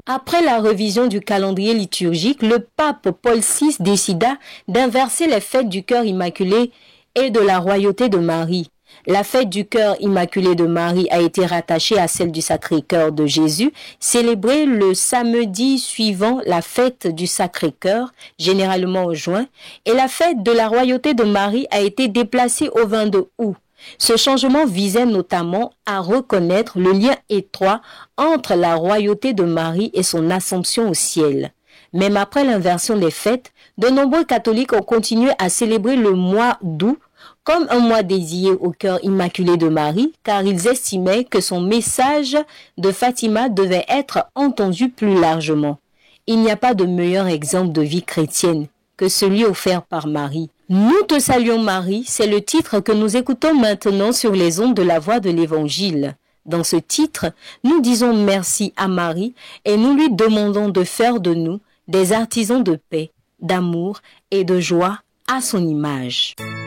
Après la révision du calendrier liturgique, le pape Paul VI décida d'inverser les fêtes du cœur immaculé et de la royauté de Marie. La fête du cœur immaculé de Marie a été rattachée à celle du Sacré-Cœur de Jésus, célébrée le samedi suivant la fête du Sacré-Cœur, généralement en juin, et la fête de la royauté de Marie a été déplacée au 22 août. Ce changement visait notamment à reconnaître le lien étroit entre la royauté de Marie et son assomption au ciel. Même après l'inversion des fêtes, de nombreux catholiques ont continué à célébrer le mois d'août comme un mois dédié au cœur immaculé de Marie, car ils estimaient que son message de Fatima devait être entendu plus largement. Il n'y a pas de meilleur exemple de vie chrétienne que celui offert par Marie. Nous te saluons Marie, c'est le titre que nous écoutons maintenant sur les ondes de la voix de l'Évangile. Dans ce titre, nous disons merci à Marie et nous lui demandons de faire de nous des artisans de paix, d'amour et de joie à son image.